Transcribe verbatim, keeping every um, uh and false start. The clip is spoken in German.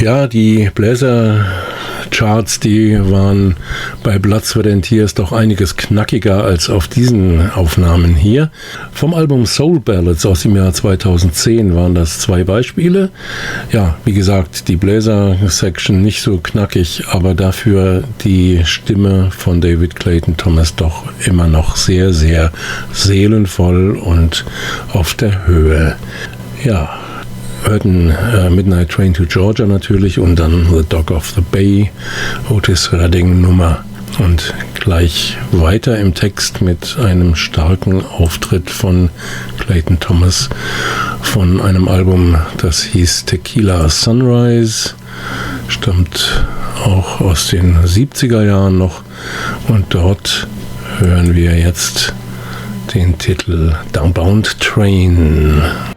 Ja, die Bläser-Charts, die waren bei Blood, Sweat and Tears doch einiges knackiger als auf diesen Aufnahmen hier. Vom Album Soul Ballads aus dem Jahr zweitausendzehn waren das zwei Beispiele. Ja, wie gesagt, die Bläser-Section nicht so knackig, aber dafür die Stimme von David Clayton Thomas doch immer noch sehr, sehr seelenvoll und auf der Höhe. Ja, hörten äh, Midnight Train to Georgia natürlich und dann The Dog of the Bay, Otis Redding Nummer. Und gleich weiter im Text mit einem starken Auftritt von Clayton Thomas von einem Album, das hieß Tequila Sunrise, stammt auch aus den siebziger Jahren noch, und dort hören wir jetzt den Titel Downbound Train.